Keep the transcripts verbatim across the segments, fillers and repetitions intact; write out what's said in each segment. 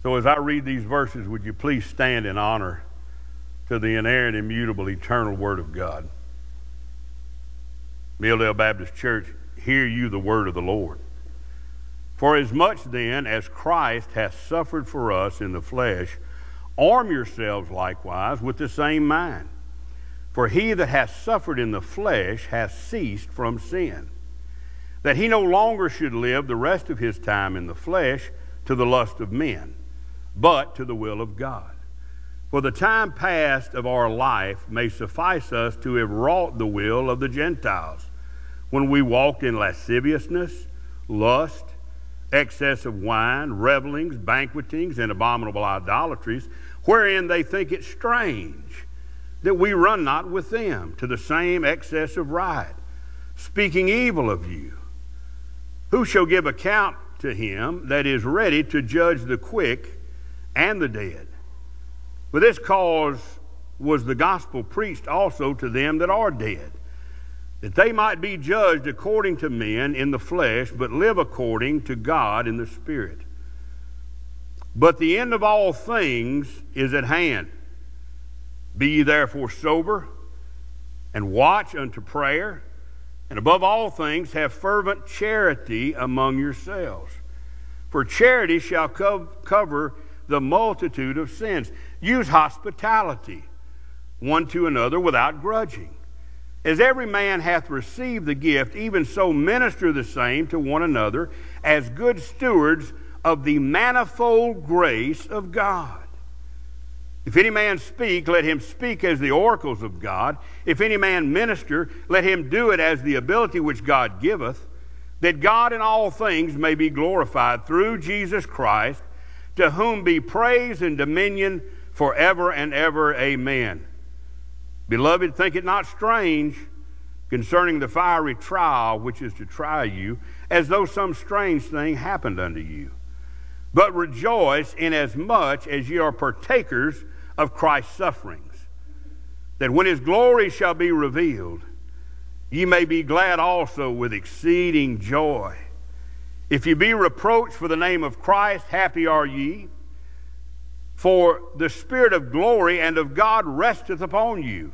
So as I read these verses, would you please stand in honor to the inerrant, immutable, eternal Word of God. Milldale Baptist Church, hear you the word of the Lord. For as much then as Christ hath suffered for us in the flesh, arm yourselves likewise with the same mind. For he that hath suffered in the flesh hath ceased from sin, that he no longer should live the rest of his time in the flesh to the lust of men, but to the will of God. For the time past of our life may suffice us to have wrought the will of the Gentiles, when we walked in lasciviousness, lust, excess of wine, revelings, banquetings, and abominable idolatries, wherein they think it strange that we run not with them to the same excess of riot, speaking evil of you. Who shall give account to him that is ready to judge the quick and the dead? For this cause was the gospel preached also to them that are dead, that they might be judged according to men in the flesh, but live according to God in the Spirit. But the end of all things is at hand. Be ye therefore sober, and watch unto prayer, and above all things have fervent charity among yourselves. For charity shall co- cover the multitude of sins. Use hospitality one to another without grudging. As every man hath received the gift, even so minister the same to one another as good stewards of the manifold grace of God. If any man speak, let him speak as the oracles of God. If any man minister, let him do it as the ability which God giveth, that God in all things may be glorified through Jesus Christ, to whom be praise and dominion forever and ever. Amen. Beloved, think it not strange concerning the fiery trial which is to try you, as though some strange thing happened unto you. But rejoice inasmuch as ye are partakers of Christ's sufferings, that when his glory shall be revealed, ye may be glad also with exceeding joy. If ye be reproached for the name of Christ, happy are ye, for the Spirit of glory and of God resteth upon you.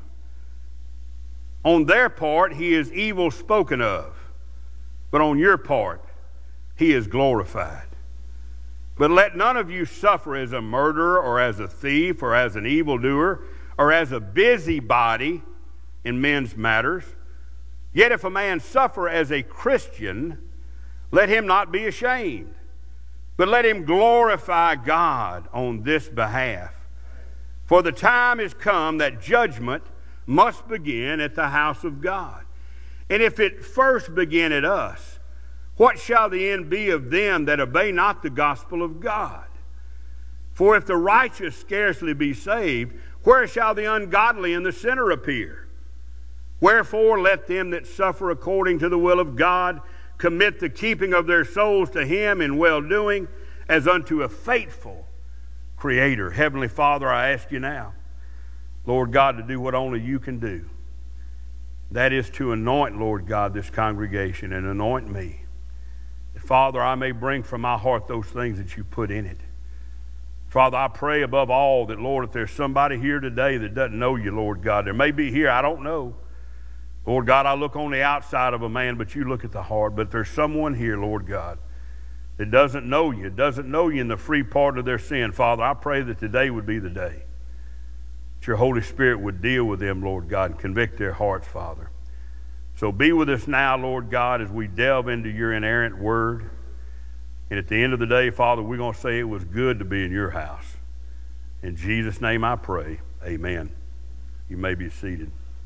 On their part he is evil spoken of, but on your part he is glorified. But let none of you suffer as a murderer, or as a thief, or as an evildoer, or as a busybody in men's matters. Yet if a man suffer as a Christian, let him not be ashamed, but let him glorify God on this behalf. For the time is come that judgment must begin at the house of God. And if it first begin at us, what shall the end be of them that obey not the gospel of God? For if the righteous scarcely be saved, where shall the ungodly and the sinner appear? Wherefore let them that suffer according to the will of God commit the keeping of their souls to him in well-doing, as unto a faithful Creator. Heavenly Father, I ask you now, Lord God, to do what only you can do. That is to anoint, Lord God, this congregation and anoint me. That, Father, I may bring from my heart those things that you put in it. Father, I pray above all that, Lord, if there's somebody here today that doesn't know you, Lord God, there may be here, I don't know. Lord God, I look on the outside of a man, but you look at the heart. But if there's someone here, Lord God, that doesn't know you, doesn't know you in the free part of their sin, Father, I pray that today would be the day that your Holy Spirit would deal with them, Lord God, and convict their hearts, Father. So be with us now, Lord God, as we delve into your inerrant word. And at the end of the day, Father, we're going to say it was good to be in your house. In Jesus' name I pray, amen. You may be seated.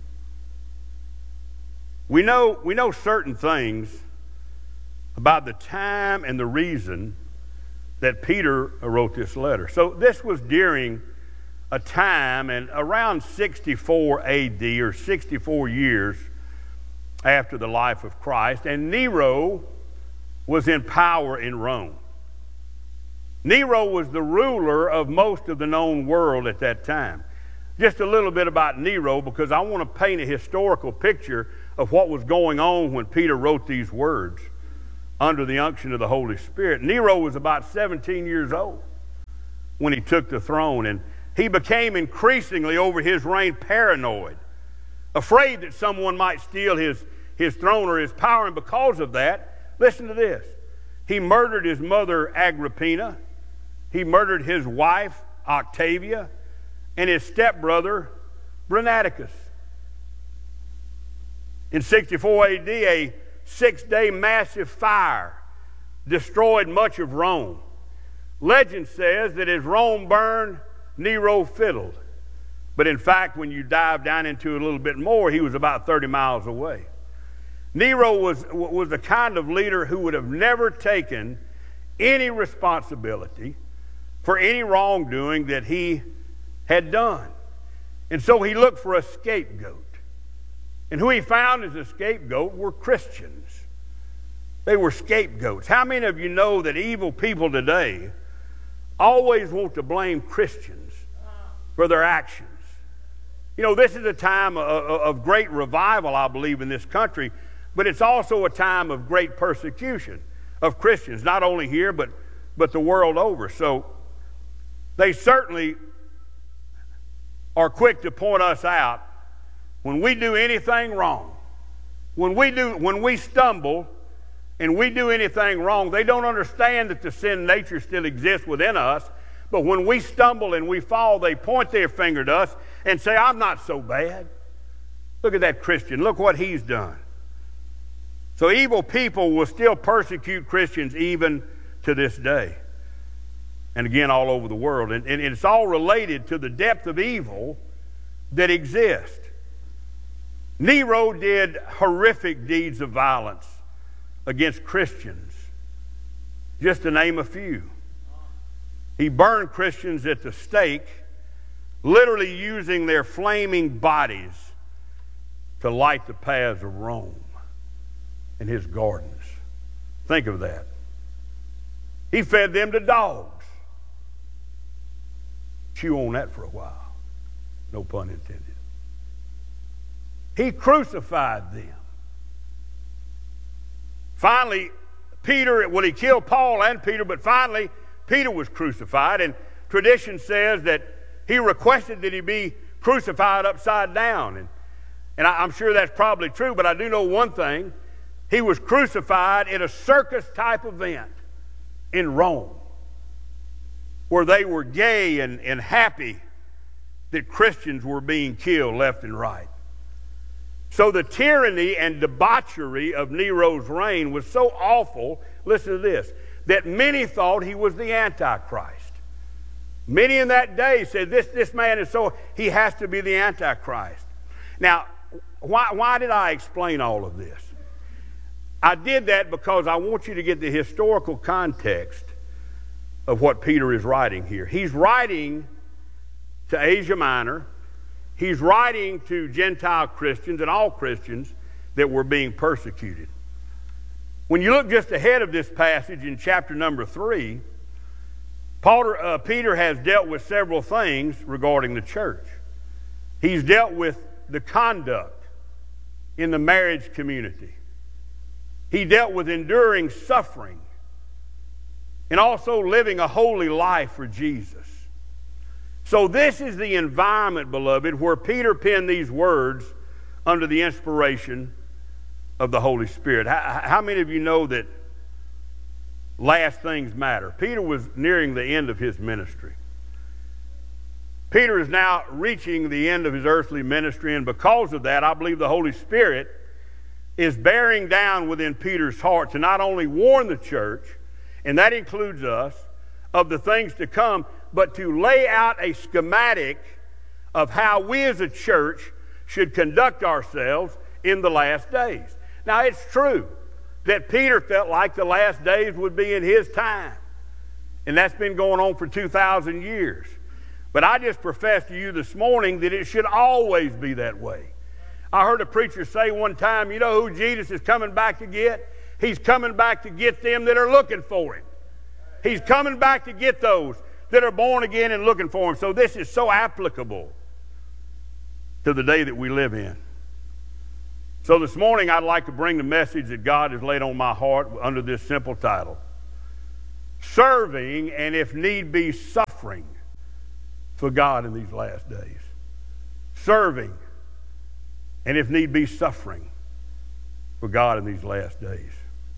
We know, we know certain things about the time and the reason that Peter wrote this letter. So this was during a time and around sixty-four A D, or sixty-four years after the life of Christ, and Nero was in power in Rome. Nero was the ruler of most of the known world at that time. Just a little bit about Nero, because I want to paint a historical picture of what was going on when Peter wrote these words under the unction of the Holy Spirit. Nero was about seventeen years old when he took the throne. And he became increasingly over his reign paranoid, afraid that someone might steal his, his throne or his power. And because of that, listen to this, he murdered his mother Agrippina, he murdered his wife Octavia, and his stepbrother Britannicus. In sixty-four A D, a six-day massive fire destroyed much of Rome. Legend says that as Rome burned, Nero fiddled. But in fact, when you dive down into it a little bit more, he was about thirty miles away. Nero was, was the kind of leader who would have never taken any responsibility for any wrongdoing that he had done. And so he looked for a scapegoat. And who he found as a scapegoat were Christians. They were scapegoats. How many of you know that evil people today always want to blame Christians for their actions? You know, this is a time of, of great revival, I believe, in this country, but it's also a time of great persecution of Christians, not only here, but, but the world over. So they certainly are quick to point us out when we do anything wrong. When we do, when we stumble and we do anything wrong, they don't understand that the sin nature still exists within us. But when we stumble and we fall, they point their finger to us and say, I'm not so bad. Look at that Christian. Look what he's done. So evil people will still persecute Christians even to this day. And again, all over the world. And, and it's all related to the depth of evil that exists. Nero did horrific deeds of violence against Christians, just to name a few. He burned Christians at the stake, literally using their flaming bodies to light the paths of Rome and his gardens. Think of that. He fed them to dogs. Chew on that for a while. No pun intended. He crucified them. Finally, Peter, well, he killed Paul and Peter, but finally, Peter was crucified, and tradition says that he requested that he be crucified upside down. And, and I, I'm sure that's probably true, but I do know one thing. He was crucified in a circus-type event in Rome, where they were gay and, and happy that Christians were being killed left and right. So the tyranny and debauchery of Nero's reign was so awful, listen to this, that many thought he was the Antichrist. Many in that day said, this, this man is so, he has to be the Antichrist. Now, why, why did I explain all of this? I did that because I want you to get the historical context of what Peter is writing here. He's writing to Asia Minor. He's writing to Gentile Christians and all Christians that were being persecuted. When you look just ahead of this passage in chapter number three, Paul, uh, Peter has dealt with several things regarding the church. He's dealt with the conduct in the marriage community. He dealt with enduring suffering and also living a holy life for Jesus. So this is the environment, beloved, where Peter penned these words under the inspiration of the Holy Spirit. How, how many of you know that last things matter? Peter was nearing the end of his ministry. Peter is now reaching the end of his earthly ministry, and because of that, I believe the Holy Spirit is bearing down within Peter's heart to not only warn the church, and that includes us, of the things to come, but to lay out a schematic of how we as a church should conduct ourselves in the last days. Now, it's true that Peter felt like the last days would be in his time, and that's been going on for two thousand years. But I just profess to you this morning that it should always be that way. I heard a preacher say one time, you know who Jesus is coming back to get? He's coming back to get them that are looking for him. He's coming back to get those that are born again and looking for him. So this is so applicable to the day that we live in. So this morning I'd like to bring the message that God has laid on my heart under this simple title: Serving and, if need be, suffering suffering for God in these last days. Serving, and if need be, suffering for God in these last days.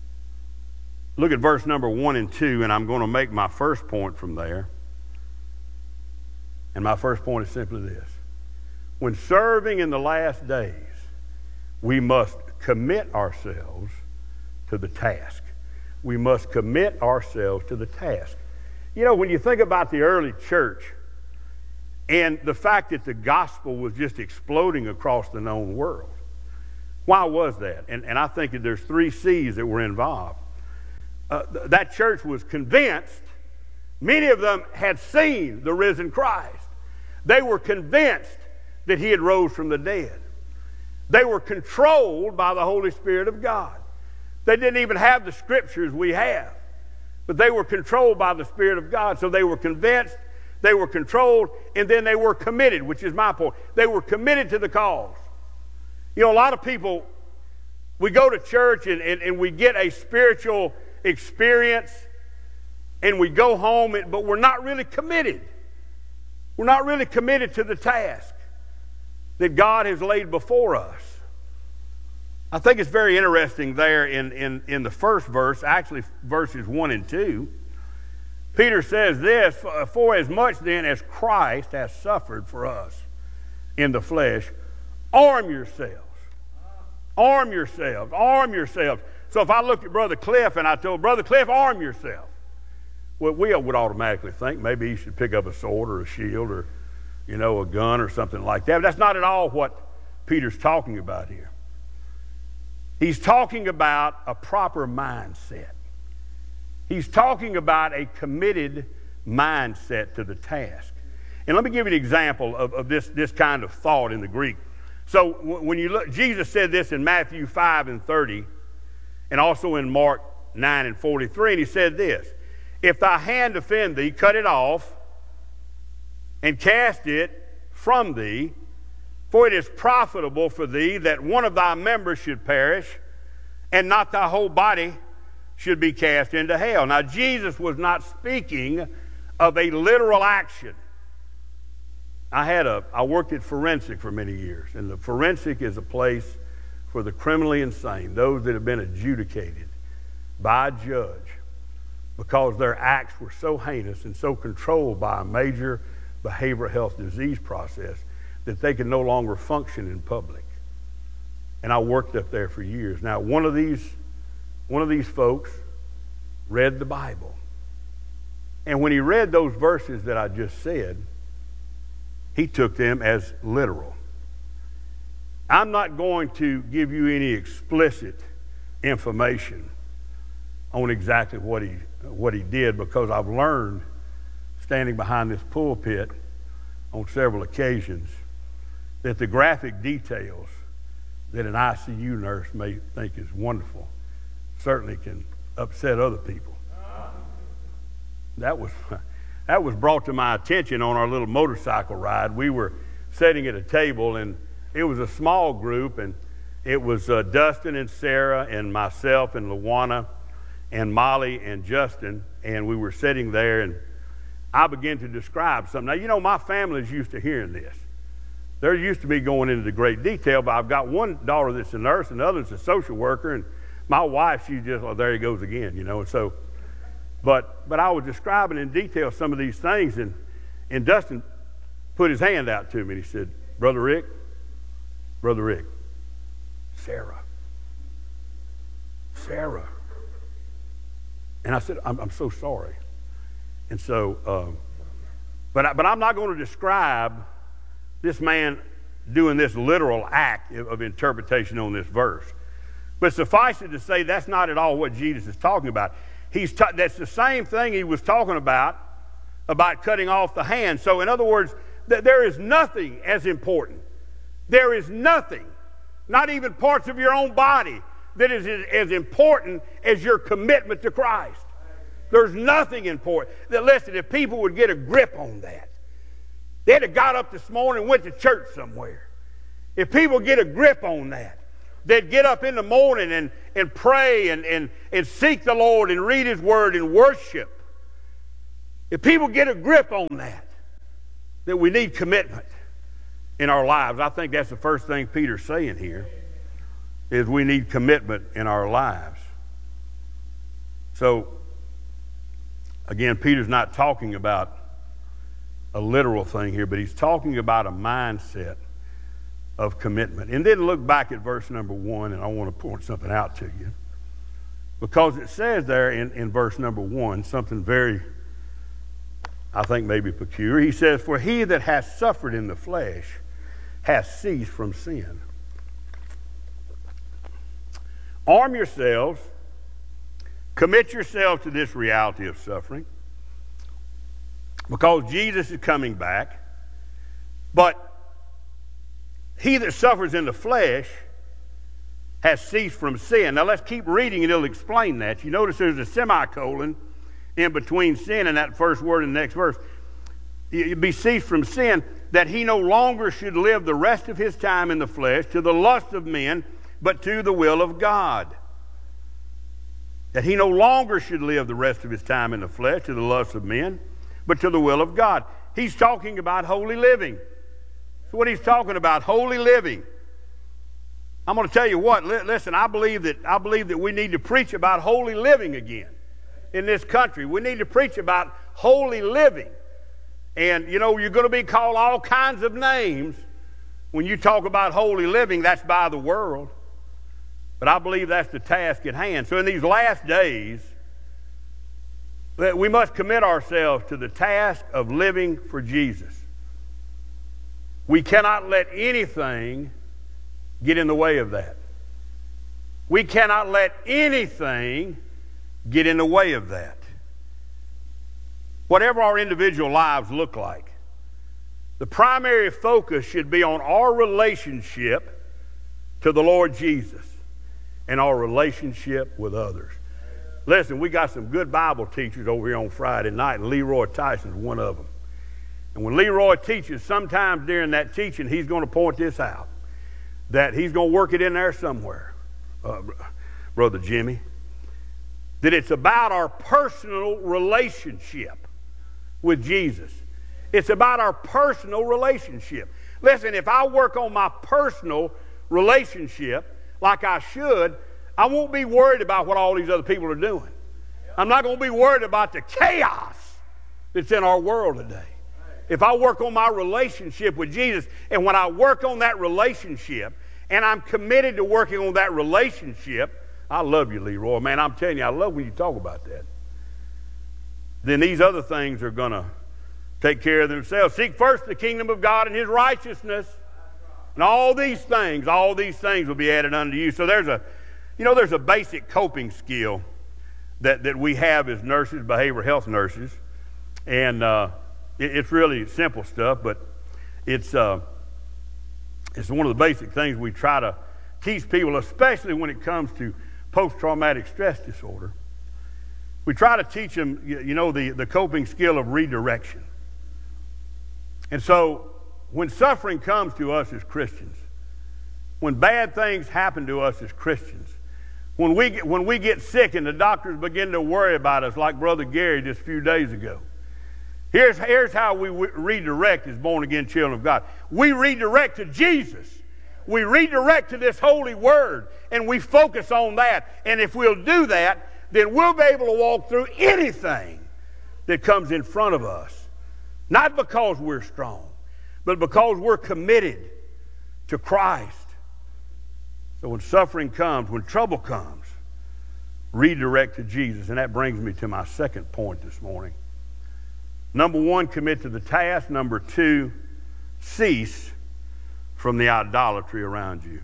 Look at verse number one and two, and I'm going to make my first point from there. And my first point is simply this. When serving in the last days, we must commit ourselves to the task. We must commit ourselves to the task. You know, when you think about the early church and the fact that the gospel was just exploding across the known world, why was that? And, and I think that there's three C's that were involved. Uh, th- that church was convinced. Many of them had seen the risen Christ. They were convinced that he had rose from the dead. They were controlled by the Holy Spirit of God. They didn't even have the scriptures we have, but they were controlled by the Spirit of God. So they were convinced, they were controlled, and then they were committed, which is my point. They were committed to the cause. You know, a lot of people, we go to church and, and, and we get a spiritual experience and we go home, and, but we're not really committed. We're not really committed to the task that God has laid before us. I think it's very interesting there in, in, in the first verse, actually verses one and two. Peter says this, for as much then as Christ has suffered for us in the flesh, arm yourselves. Arm yourselves. Arm yourselves. So if I looked at Brother Cliff and I told Brother Cliff, arm yourself. Well, we would automatically think maybe he should pick up a sword or a shield or, you know, a gun or something like that. But that's not at all what Peter's talking about here. He's talking about a proper mindset. He's talking about a committed mindset to the task. And let me give you an example of, of this, this kind of thought in the Greek. So when you look, Jesus said this in Matthew five and thirty, and also in Mark nine and forty-three, and he said this, if thy hand offend thee, cut it off, and cast it from thee, for it is profitable for thee that one of thy members should perish, and not thy whole body should be cast into hell. Now, Jesus was not speaking of a literal action. I had a, I worked at forensic for many years, and the forensic is a place for the criminally insane, those that have been adjudicated by a judge because their acts were so heinous and so controlled by a major behavioral health disease process that they could no longer function in public. And I worked up there for years. Now, one of these, one of these folks read the Bible. And when he read those verses that I just said, he took them as literal. I'm not going to give you any explicit information on exactly what he, what he did, because I've learned, standing behind this pulpit on several occasions, that the graphic details that an I C U nurse may think is wonderful certainly can upset other people. That was, that was brought to my attention on our little motorcycle ride. We were sitting at a table, and it was a small group, and it was uh, Dustin and Sarah and myself and Luana and Molly and Justin, and we were sitting there, and I began to describe something. Now, you know, my family's used to hearing this. They're used to me going into the great detail, but I've got one daughter that's a nurse and the other's a social worker, and my wife, she just, oh, there he goes again, you know. And so, but but I was describing in detail some of these things, and, and Dustin put his hand out to me, and he said, Brother Rick, Brother Rick, Sarah, Sarah. And I said, I'm, I'm so sorry. And so, um, but, I, but I'm not going to describe this man doing this literal act of interpretation on this verse. But suffice it to say, that's not at all what Jesus is talking about. He's ta- that's the same thing he was talking about, about cutting off the hand. So in other words, th- there is nothing as important. There is nothing, not even parts of your own body, that is as, as important as your commitment to Christ. There's nothing important. That, listen, if people would get a grip on that, they'd have got up this morning and went to church somewhere. If people get a grip on that, they'd get up in the morning and, and pray and, and, and seek the Lord and read His Word and worship. If people get a grip on that, that we need commitment in our lives, I think that's the first thing Peter's saying here, is we need commitment in our lives. So, again, Peter's not talking about a literal thing here, but he's talking about a mindset of commitment. And then look back at verse number one, and I want to point something out to you. Because it says there in, in verse number one something very, I think, maybe peculiar. He says, "For he that hath suffered in the flesh hath ceased from sin." Arm yourselves, commit yourselves to this reality of suffering, because Jesus is coming back. But he that suffers in the flesh has ceased from sin. Now let's keep reading and it'll explain that. You notice there's a semicolon in between sin and that first word in the next verse. You'd be ceased from sin, that he no longer should live the rest of his time in the flesh to the lust of men, but to the will of God. That he no longer should live the rest of his time in the flesh to the lust of men, but to the will of God. He's talking about holy living. That's what he's talking about, holy living. I'm going to tell you what, li- listen, I believe that I believe that we need to preach about holy living again in this country. We need to preach about holy living. And, you know, you're going to be called all kinds of names when you talk about holy living. That's by the world. But I believe that's the task at hand. So in these last days, we must commit ourselves to the task of living for Jesus. We cannot let anything get in the way of that. We cannot let anything get in the way of that. Whatever our individual lives look like, the primary focus should be on our relationship to the Lord Jesus and our relationship with others. Listen, we got some good Bible teachers over here on Friday night, and Leroy Tyson's one of them. And when Leroy teaches, sometimes during that teaching, he's going to point this out, that he's going to work it in there somewhere, uh, Brother Jimmy, that it's about our personal relationship with Jesus. It's about our personal relationship. Listen, if I work on my personal relationship like I should, I won't be worried about what all these other people are doing. I'm not going to be worried about the chaos that's in our world today. If I work on my relationship with Jesus, and when I work on that relationship, and I'm committed to working on that relationship, I love you, Leroy. Man, I'm telling you, I love when you talk about that. Then these other things are going to take care of themselves. Seek first the kingdom of God and his righteousness. And all these things, all these things will be added unto you. So there's a, you know, there's a basic coping skill that, that we have as nurses, behavioral health nurses. And uh, it, it's really simple stuff, but it's, uh, it's one of the basic things we try to teach people, especially when it comes to post-traumatic stress disorder. We try to teach them, you know, the, the coping skill of redirection. And so when suffering comes to us as Christians, when bad things happen to us as Christians, when we get, when we get sick and the doctors begin to worry about us, like Brother Gary just a few days ago, here's, here's how we w- redirect as born-again children of God. We redirect to Jesus. We redirect to this holy word, and we focus on that. And if we'll do that, then we'll be able to walk through anything that comes in front of us. Not because we're strong, but because we're committed to Christ. So when suffering comes, when trouble comes, redirect to Jesus. And that brings me to my second point this morning. Number one, commit to the task. Number two, cease from the idolatry around you.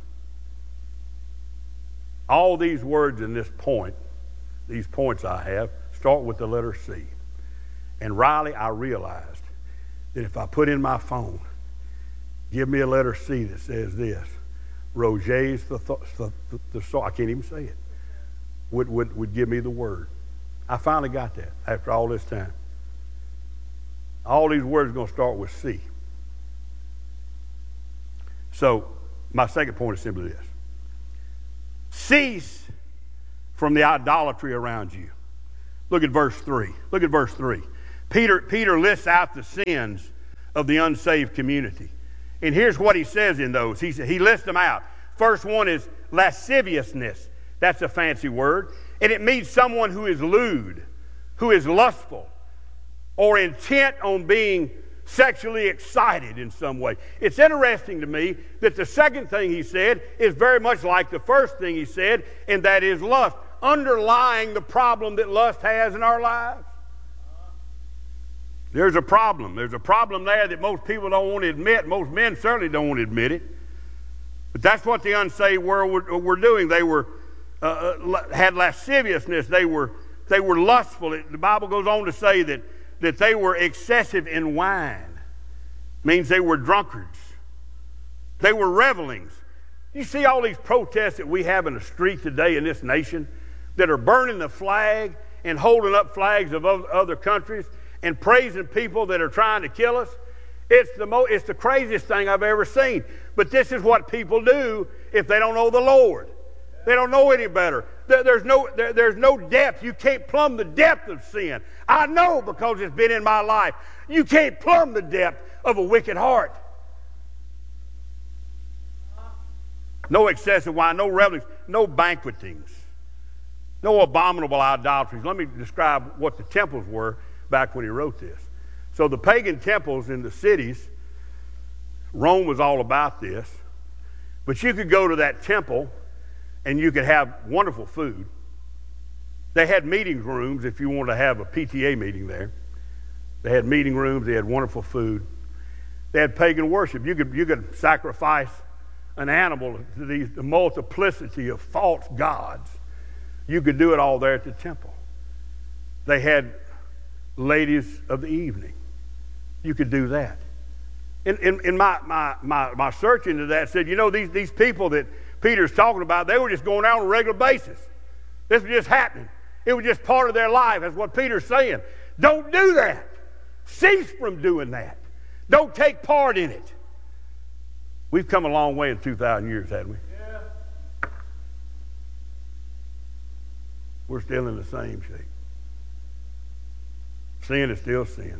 All these words in this point, these points I have, start with the letter C. And Riley, I realized that if I put in my phone, give me a letter C that says this, Roger's the, th- the, the, the I can't even say it, would, would, would give me the word. I finally got that after all this time. All these words are going to start with C. So, my second point is simply this. Cease from the idolatry around you. Look at verse three. Look at verse three. Peter, Peter lists out the sins of the unsaved community. And here's what he says in those. He, he lists them out. First one is lasciviousness. That's a fancy word. And it means someone who is lewd, who is lustful, or intent on being sexually excited in some way. It's interesting to me that the second thing he said is very much like the first thing he said, and that is lust, underlying the problem that lust has in our lives. There's a problem. There's a problem there that most people don't want to admit. Most men certainly don't want to admit it. But that's what the unsaved world were, were doing. They were uh, had lasciviousness. They were they were lustful. It, the Bible goes on to say that that they were excessive in wine. Means they were drunkards. They were revelings. You see all these protests that we have in the street today in this nation that are burning the flag and holding up flags of other countries and praising people that are trying to kill us. It's the mo- it's the craziest thing I've ever seen. But this is what people do if they don't know the Lord. They don't know any better. There, there's no there, there's no depth. You can't plumb the depth of sin. I know because it's been in my life. You can't plumb the depth of a wicked heart. No excessive wine, no revelings, no banquetings, no abominable idolatries. Let me describe what the temples were back when he wrote this. So the pagan temples in the cities, Rome was all about this, but you could go to that temple and you could have wonderful food. They had meeting rooms if you wanted to have a P T A meeting there. They had meeting rooms, they had wonderful food. They had pagan worship. You could, you could sacrifice an animal to these, the multiplicity of false gods. You could do it all there at the temple. They had ladies of the evening. You could do that. In, in, in my, my, my, my search into that said, you know, these, these people that Peter's talking about, they were just going out on a regular basis. This was just happening. It was just part of their life. That's what Peter's saying. Don't do that. Cease from doing that. Don't take part in it. We've come a long way in two thousand years, haven't we? Yeah. We're still in the same shape. Sin is still sin.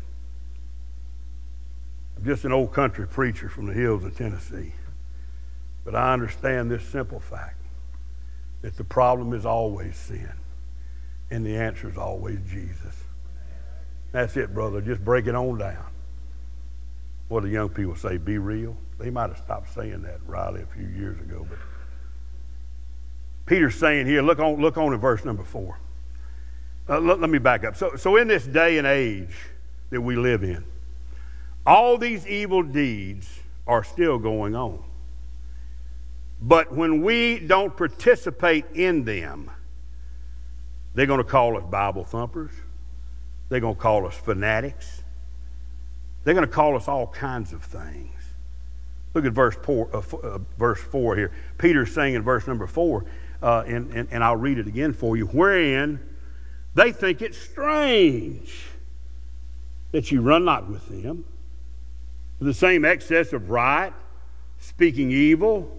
I'm just an old country preacher from the hills of Tennessee. But I understand this simple fact, that the problem is always sin, and the answer is always Jesus. That's it, brother. Just break it on down. What do young people say? Be real. They might have stopped saying that, Riley, a few years ago. But Peter's saying here, look on, look on in verse number four. Uh, let, let me back up. So, so in this day and age that we live in, all these evil deeds are still going on. But when we don't participate in them, they're going to call us Bible thumpers. They're going to call us fanatics. They're going to call us all kinds of things. Look at verse four, uh, uh, verse four here. Peter's saying in verse number four, uh, and, and, and I'll read it again for you, wherein they think it strange that you run not with them, with the same excess of riot, speaking evil.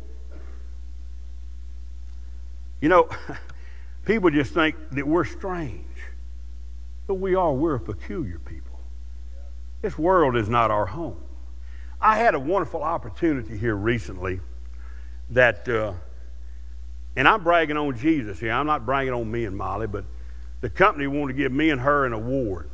You know, people just think that we're strange. But we are. We're a peculiar people. This world is not our home. I had a wonderful opportunity here recently that, uh, and I'm bragging on Jesus here. I'm not bragging on me and Molly, but the company wanted to give me and her an award.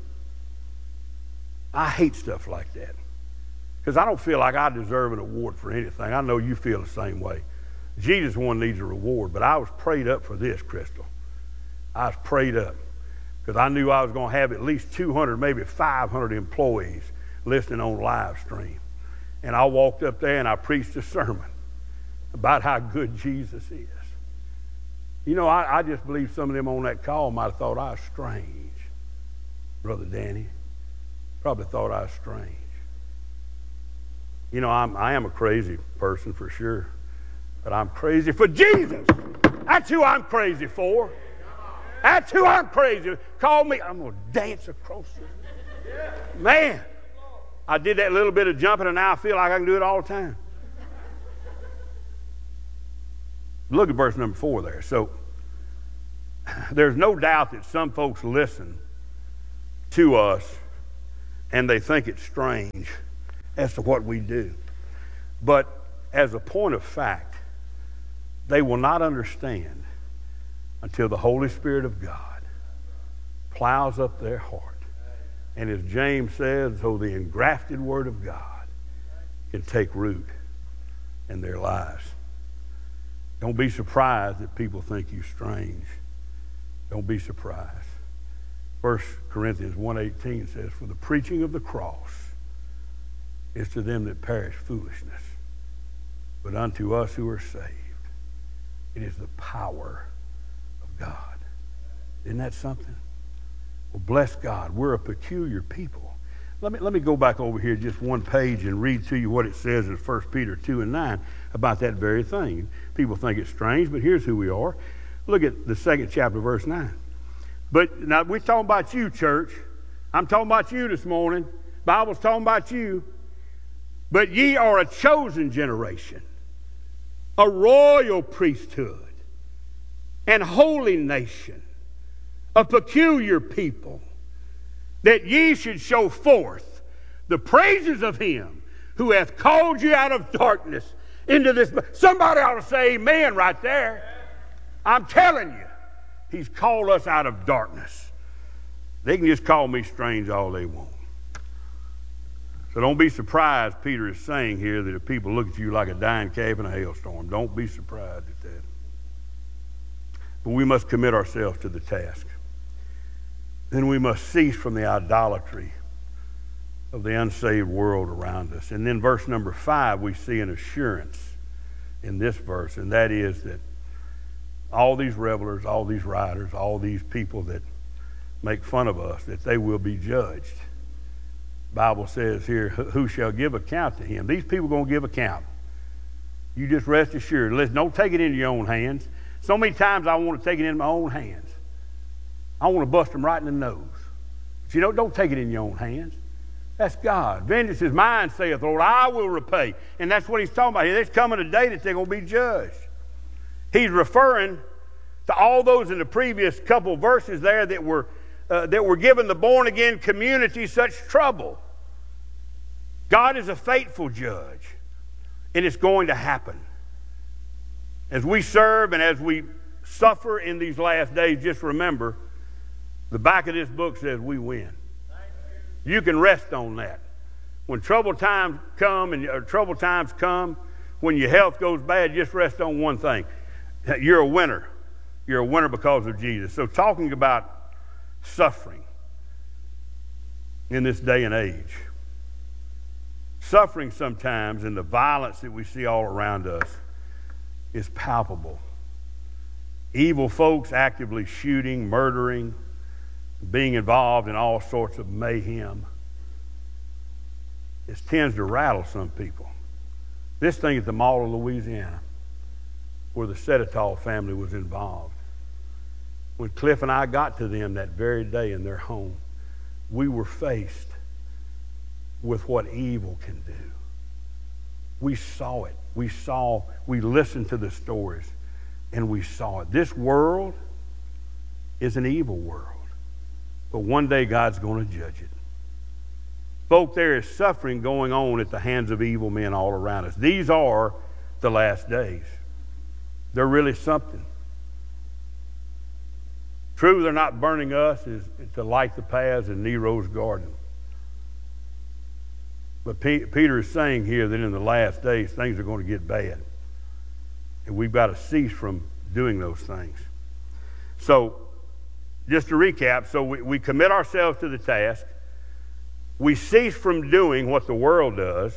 I hate stuff like that because I don't feel like I deserve an award for anything. I know you feel the same way. Jesus one needs a reward, but I was prayed up for this, Crystal. I was prayed up because I knew I was going to have at least two hundred, maybe five hundred employees listening on live stream. And I walked up there and I preached a sermon about how good Jesus is. You know, I, I just believe some of them on that call might have thought I was strange. Brother Danny probably thought I was strange. You know, I'm, I am a crazy person for sure, but I'm crazy for Jesus. That's who I'm crazy for. That's who I'm crazy. Call me. I'm going to dance across this. Man, I did that little bit of jumping, and now I feel like I can do it all the time. Look at verse number four there. So there's no doubt that some folks listen to us and they think it's strange as to what we do. But as a point of fact, they will not understand until the Holy Spirit of God plows up their heart. And as James says, so the engrafted Word of God can take root in their lives. Don't be surprised that people think you strange. Don't be surprised. First Corinthians one eighteen says, for the preaching of the cross is to them that perish foolishness, but unto us who are saved, it is the power of God. Isn't that something? Well, bless God. We're a peculiar people. Let me, let me go back over here just one page and read to you what it says in First Peter two and nine about that very thing. People think it's strange, but here's who we are. Look at the second chapter, verse nine. But now we're talking about you, church. I'm talking about you this morning. Bible's talking about you. But ye are a chosen generation, a royal priesthood, and holy nation, a peculiar people, that ye should show forth the praises of him who hath called you out of darkness into this. Somebody ought to say amen right there. I'm telling you, he's called us out of darkness. They can just call me strange all they want. So don't be surprised, Peter is saying here, that if people look at you like a dying calf in a hailstorm, don't be surprised at that. But we must commit ourselves to the task. Then we must cease from the idolatry of the unsaved world around us. And then verse number five, we see an assurance in this verse, and that is that all these revelers, all these rioters, all these people that make fun of us, that they will be judged. Bible says here, who shall give account to him? These people are going to give account. You just rest assured. Listen, don't take it into your own hands. So many times I want to take it into my own hands. I want to bust them right in the nose. But you know, don't take it in your own hands. That's God. Vengeance is mine, saith the Lord. I will repay. And that's what he's talking about here. There's coming a day that they're going to be judged. He's referring to all those in the previous couple verses there that were uh, that were giving the born-again community such trouble. God is a faithful judge, and it's going to happen. As we serve and as we suffer in these last days, just remember, the back of this book says we win. You can rest on that. When troubled times come and or troubled times come, when your health goes bad, just rest on one thing. You're a winner. You're a winner because of Jesus. So talking about suffering in this day and age, suffering sometimes and the violence that we see all around us is palpable. Evil folks actively shooting, murdering, being involved in all sorts of mayhem. It tends to rattle some people. This thing at the Mall of Louisiana, where the Sedetall family was involved. When Cliff and I got to them that very day in their home, we were faced with what evil can do. We saw it. We saw, we listened to the stories, and we saw it. This world is an evil world, but one day God's going to judge it. Folk, there is suffering going on at the hands of evil men all around us. These are the last days. They're really something. True, they're not burning us as, to light the paths in Nero's garden. But P- Peter is saying here that in the last days, things are going to get bad. And we've got to cease from doing those things. So, just to recap, so we, we commit ourselves to the task. We cease from doing what the world does.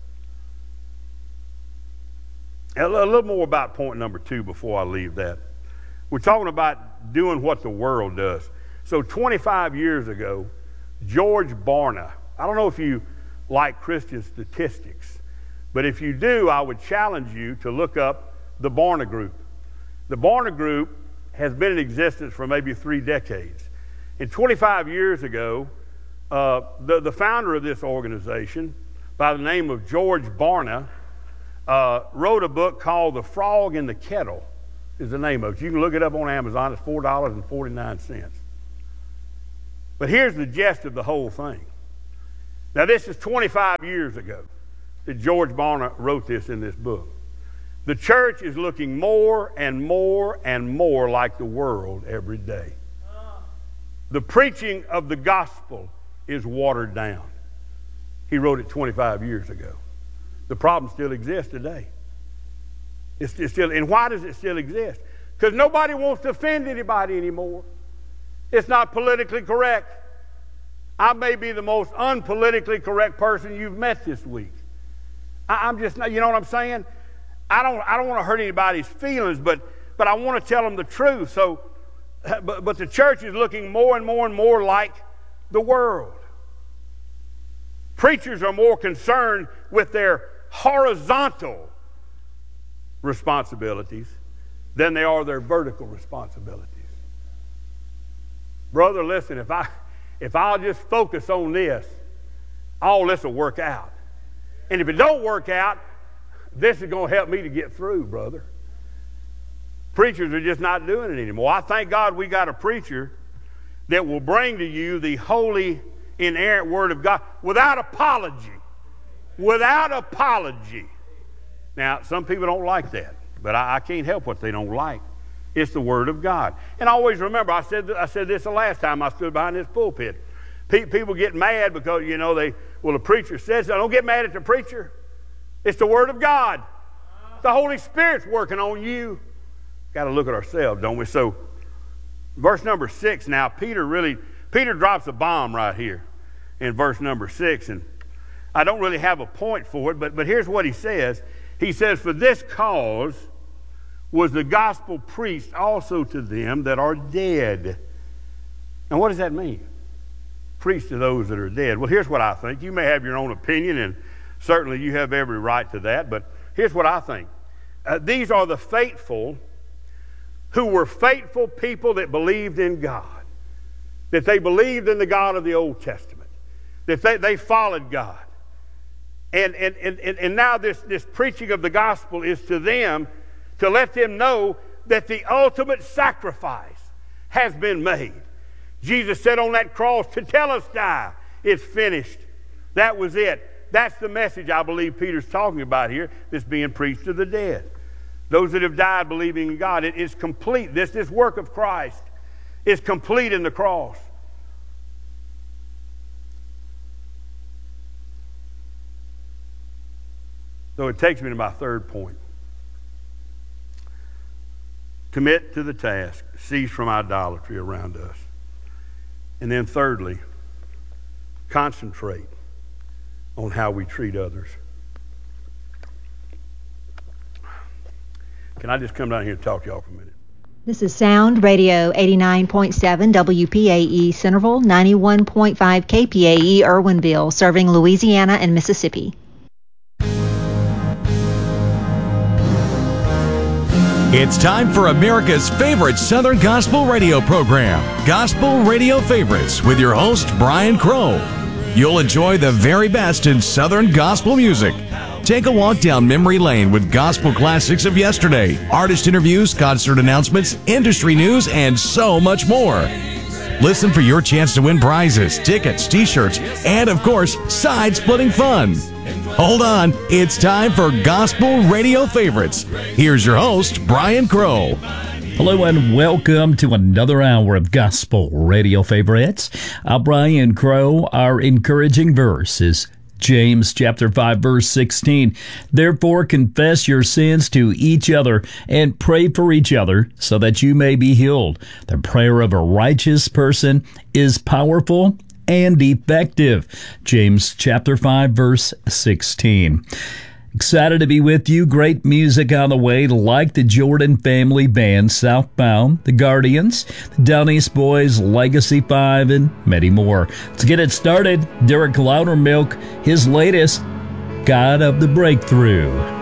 A little more about point number two before I leave that. We're talking about doing what the world does. So twenty-five years ago, George Barna, I don't know if you like Christian statistics, but if you do, I would challenge you to look up the Barna Group. The Barna Group has been in existence for maybe three decades. And twenty-five years ago, uh, the, the founder of this organization, by the name of George Barna, uh, wrote a book called The Frog in the Kettle, is the name of it. You can look it up on Amazon. It's four dollars and forty-nine cents. But here's the gist of the whole thing. Now, this is twenty-five years ago that George Barna wrote this in this book. The church is looking more and more and more like the world every day. The preaching of the gospel is watered down. He wrote it twenty-five years ago. The problem still exists today. It's, it's still, and why does it still exist? Because nobody wants to offend anybody anymore. It's not politically correct. I may be the most unpolitically correct person you've met this week. I, I'm just, you know what I'm saying? I don't, I don't want to hurt anybody's feelings, but, but I want to tell them the truth. So, but, but the church is looking more and more and more like the world. Preachers are more concerned with their horizontal responsibilities than they are their vertical responsibilities. Brother, listen, if I if I'll just focus on this, all this will work out. And if it don't work out, this is going to help me to get through, brother. Preachers are just not doing it anymore. I thank God we got a preacher that will bring to you the holy, inerrant Word of God without apology. Without apology. Now, some people don't like that, but I, I can't help what they don't like. It's the Word of God. And always remember, I said I said this the last time I stood behind this pulpit. Pe- people get mad because, you know, they, well, the preacher says, don't get mad at the preacher. It's the Word of God. The Holy Spirit's working on you. Got to look at ourselves, don't we? So, verse number six now, Peter really, Peter drops a bomb right here in verse number six. And I don't really have a point for it, but, but here's what he says. He says, for this cause was the gospel preached also to them that are dead. Now, what does that mean? Preach to those that are dead. Well, here's what I think. You may have your own opinion, and certainly you have every right to that, but here's what I think. Uh, these are the faithful who were faithful people that believed in God, that they believed in the God of the Old Testament, that they, they followed God. And, and, and, and now this, this preaching of the gospel is to them to let them know that the ultimate sacrifice has been made. Jesus said on that cross, tetelestai, it's finished. That was it. That's the message I believe Peter's talking about here that's being preached to the dead. Those that have died believing in God. It is complete. This, this work of Christ is complete in the cross. So it takes me to my third point. Commit to the task. Cease from idolatry around us. And then thirdly, concentrate on how we treat others. Can I just come down here and talk to y'all for a minute? This is Sound Radio eighty-nine point seven W P A E Centerville, ninety-one point five K P A E Irwinville, serving Louisiana and Mississippi. It's time for America's favorite Southern Gospel radio program, Gospel Radio Favorites, with your host, Brian Crow. You'll enjoy the very best in Southern gospel music. Take a walk down memory lane with gospel classics of yesterday, artist interviews, concert announcements, industry news, and so much more. Listen for your chance to win prizes, tickets, t-shirts, and, of course, side-splitting fun. Hold on, it's time for Gospel Radio Favorites. Here's your host, Brian Crow. Hello and welcome to another hour of Gospel Radio Favorites. I'm Brian Crow. Our encouraging verse is James chapter five, verse sixteen. Therefore confess your sins to each other and pray for each other so that you may be healed. The prayer of a righteous person is powerful and effective. James chapter five, verse sixteen. Excited to be with you. Great music on the way, like the Jordan Family Band, Southbound, the Guardians, the Down East Boys, Legacy five, and many more. Let's get it started. Derek Loudermilk, his latest, God of the Breakthrough.